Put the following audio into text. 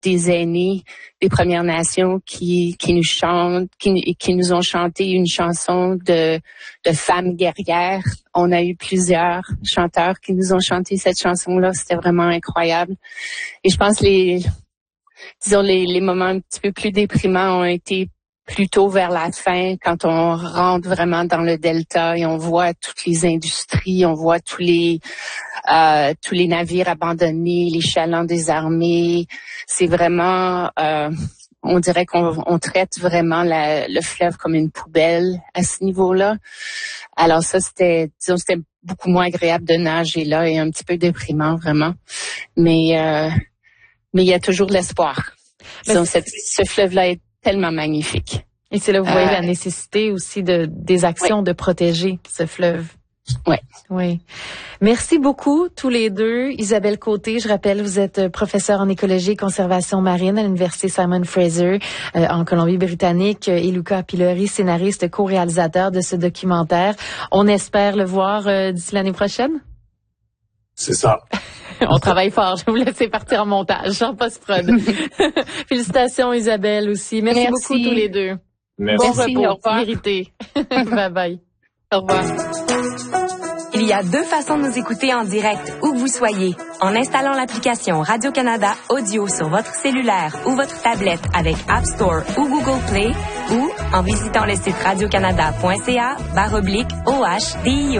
des aînés des Premières Nations qui nous chantent, qui nous ont chanté une chanson de femmes guerrières. On a eu plusieurs chanteurs qui nous ont chanté cette chanson-là. C'était vraiment incroyable. Et je pense les moments un petit peu plus déprimants ont été plutôt vers la fin, quand on rentre vraiment dans le delta et on voit toutes les industries, on voit tous les navires abandonnés, les chalands désarmés. C'est vraiment, on dirait qu'on traite vraiment le fleuve comme une poubelle à ce niveau-là. Alors ça, c'était beaucoup moins agréable de nager là et un petit peu déprimant vraiment. Mais il y a toujours de l'espoir. Donc, ce fleuve-là est tellement magnifique. Et c'est là où vous voyez la nécessité aussi des actions de protéger ce fleuve. Oui. Oui. Merci beaucoup, tous les deux. Isabelle Côté, je rappelle, vous êtes professeure en écologie et conservation marine à l'Université Simon Fraser en Colombie-Britannique, et Luca Pilori, scénariste, co-réalisateur de ce documentaire. On espère le voir d'ici l'année prochaine? C'est ça. On travaille fort. Je vais vous laisser partir en montage, en post-prod. Félicitations, Isabelle, aussi. Merci beaucoup, tous les deux. Merci. Bon repos, Au revoir. vérité. Bye bye. Au revoir. Il y a 2 façons de nous écouter en direct, où que vous soyez. En installant l'application Radio-Canada Audio sur votre cellulaire ou votre tablette avec App Store ou Google Play, ou en visitant le site radiocanada.ca/OHDIO.